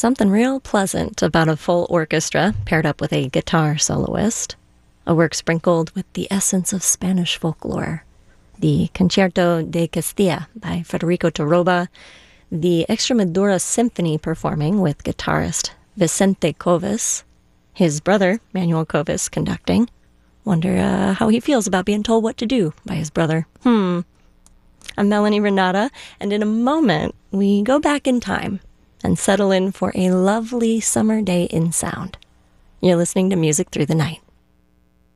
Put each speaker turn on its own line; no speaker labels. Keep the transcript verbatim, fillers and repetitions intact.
Something real pleasant about a full orchestra paired up with a guitar soloist. A work sprinkled with the essence of Spanish folklore. The Concierto de Castilla by Federico Torroba, the Extremadura Symphony performing with guitarist Vicente Covis, his brother Manuel Covis conducting. Wonder uh, how he feels about being told what to do by his brother. Hmm. I'm Melanie Renata, and in a moment we go back in time and settle in for a lovely summer day in sound. You're listening to Music Through the Night.